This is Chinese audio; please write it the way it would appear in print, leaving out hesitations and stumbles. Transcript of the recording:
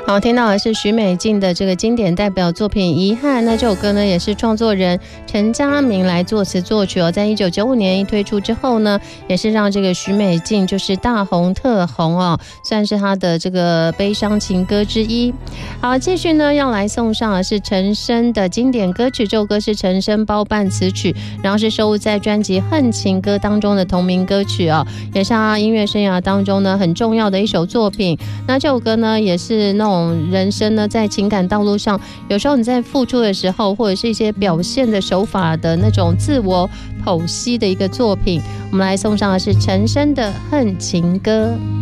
好，听到的是许美静的这个经典代表作品《遗憾》。那这首歌呢，也是创作人陈嘉明来作词作曲哦。在1995年一推出之后呢，也是让这个许美静就是大红特红哦，算是她的这个悲伤情歌之一。好，继续呢要来送上的是陈升的经典歌曲，这首歌是陈升包办词曲，然后是收录在专辑《恨情歌》当中的同名歌曲哦，也是他音乐生涯当中呢很重要的一首作品。那这首歌呢，也是那种人生呢在情感道路上，有时候你在付出的时候，或者是一些表现的手法的那种自我剖析的一个作品。我们来送上的是陈升的《恨情歌》。